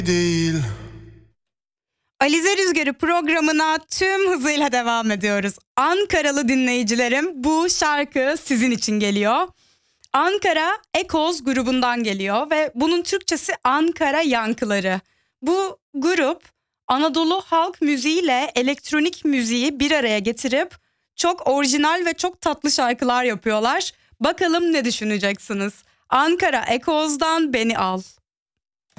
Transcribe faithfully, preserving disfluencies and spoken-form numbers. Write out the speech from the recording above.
değil. Alize Rüzgarı programına tüm hızıyla devam ediyoruz. Ankaralı dinleyicilerim, bu şarkı sizin için geliyor. Ankara Ekoz grubundan geliyor ve bunun Türkçesi Ankara Yankıları. Bu grup Anadolu halk müziğiyle elektronik müziği bir araya getirip çok orijinal ve çok tatlı şarkılar yapıyorlar. Bakalım ne düşüneceksiniz? Ankara Ekoz'dan Beni Al.